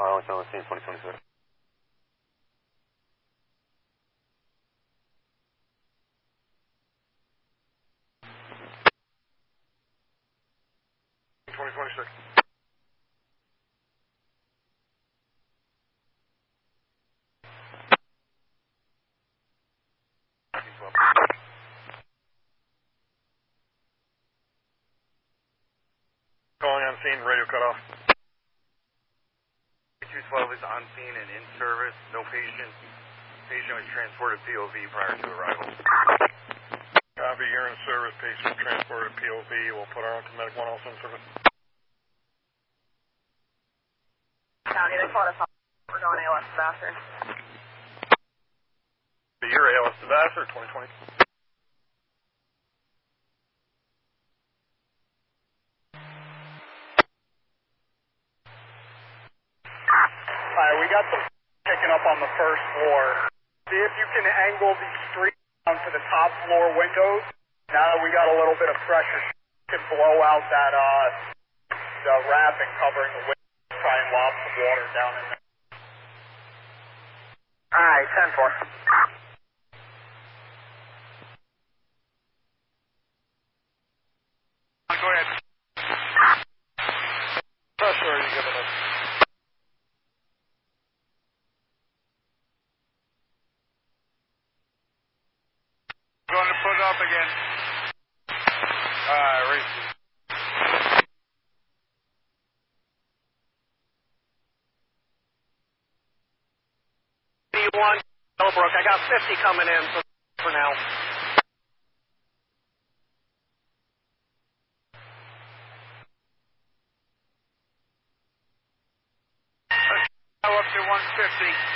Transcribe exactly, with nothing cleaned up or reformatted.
Pilot on the scene, twenty twenty-six. twenty twenty-six. Calling on scene, radio cut off. two twelve is on scene and in service. No patient. Patient was transported P O V prior to arrival. Copy, you're in service. Patient transported P O V. We'll put our own to Medic one also in service. County, they called us off. We're going A L S to Vassar. You're A L S to Vassar, twenty twenty. Alright, we got some picking up on the first floor. See if you can angle the street down to the top floor windows. Now that we got a little bit of pressure, you can blow out that, uh, the wrapping covering the window, try and lob some water down in there. Alright, ten four. Go ahead. Pressure are you giving us? Going to put it up again. Alright, racing. one, Elbrook. I got fifty coming in for, for now. Let's go up to one fifty.